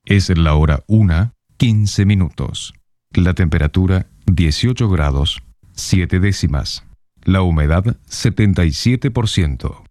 Es la hora 1:15. La temperatura 18 grados, 7 décimas. La humedad 77%.